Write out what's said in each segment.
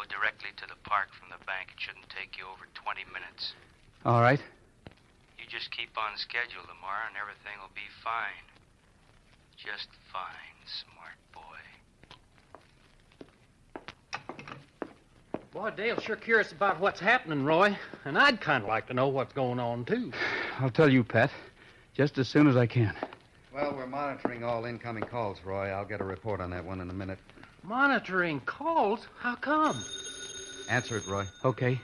directly to the park from the bank. It shouldn't take you over 20 minutes. All right. You just keep on schedule tomorrow and everything will be fine. Just fine, smart boy. Boy, Dale's sure curious about what's happening, Roy. And I'd kind of like to know what's going on, too. I'll tell you, Pat, just as soon as I can. Well, we're monitoring all incoming calls, Roy. I'll get a report on that one in a minute. Monitoring calls? How come? Answer it, Roy. Okay.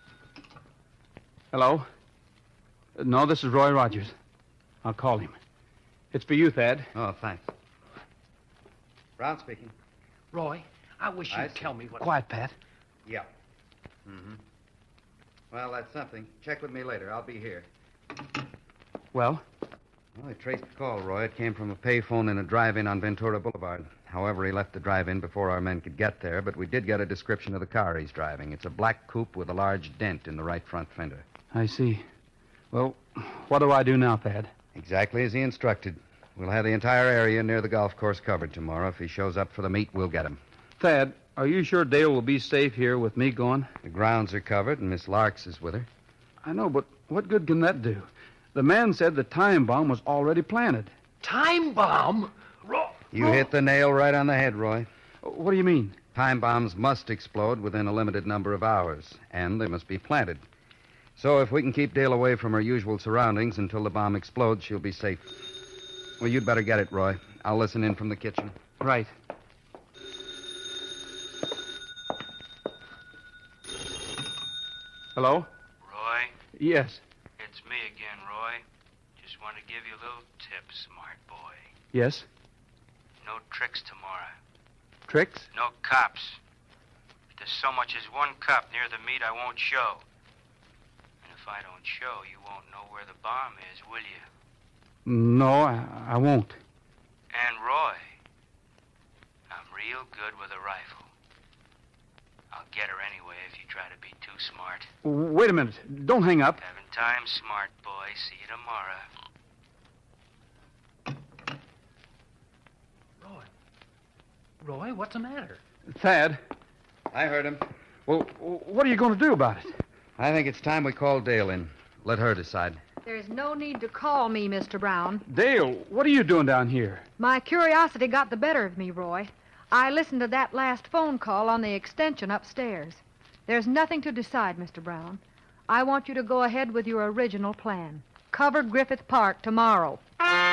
Hello? No, this is Roy Rogers. I'll call him. It's for you, Thad. Oh, thanks. Brown speaking. Roy, I wish you'd tell me what... Quiet, Pat. Yeah. Mm-hmm. Well, that's something. Check with me later. I'll be here. Well? Well, I traced the call, Roy. It came from a payphone in a drive-in on Ventura Boulevard. However, he left the drive-in before our men could get there, but we did get a description of the car he's driving. It's a black coupe with a large dent in the right front fender. I see. Well, what do I do now, Thad? Exactly as he instructed. We'll have the entire area near the golf course covered tomorrow. If he shows up for the meet, we'll get him. Thad, are you sure Dale will be safe here with me gone? The grounds are covered, and Miss Larks is with her. I know, but what good can that do? The man said the time bomb was already planted. Time bomb? You hit the nail right on the head, Roy. What do you mean? Time bombs must explode within a limited number of hours, and they must be planted. So if we can keep Dale away from her usual surroundings until the bomb explodes, she'll be safe. Well, you'd better get it, Roy. I'll listen in from the kitchen. Right. Hello? Roy? Yes. It's me again, Roy. Just want to give you a little tip, smart boy. Yes? No tricks tomorrow. Tricks? No cops. If there's so much as one cop near the meet, I won't show. And if I don't show, you won't know where the bomb is, will you? No, I won't. And Roy, I'm real good with a rifle. I'll get her anyway if you try to be too smart. Wait a minute. Don't hang up. Having time, smart boy. See you tomorrow. Roy, what's the matter? Thad. I heard him. Well, what are you going to do about it? I think it's time we call Dale in. Let her decide. There's no need to call me, Mr. Brown. Dale, what are you doing down here? My curiosity got the better of me, Roy. I listened to that last phone call on the extension upstairs. There's nothing to decide, Mr. Brown. I want you to go ahead with your original plan. Cover Griffith Park tomorrow.